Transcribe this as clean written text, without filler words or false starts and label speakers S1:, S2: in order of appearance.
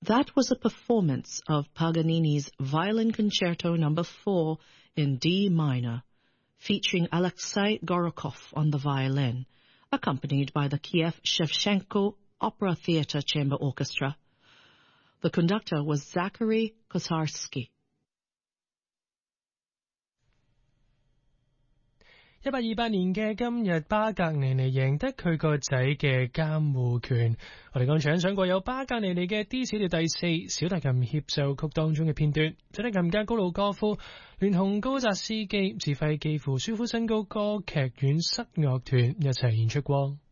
S1: That was a performance of Paganini's Violin Concerto No. 4 in D minor, featuring Alexei Gorokov on the violin, accompanied by the Kiev Shevchenko Opera Theatre Chamber Orchestra. The conductor was Zachary Kosarsky.
S2: 1828年嘅今日，巴格尼尼贏得佢個仔嘅監護權。我哋剛才欣賞過有巴格尼尼嘅 D 小調第4小提琴協奏曲當中嘅片段，小提琴家高魯哥夫聯同高澤斯基指揮基輔舒夫申高歌劇院室樂團一齊演出過。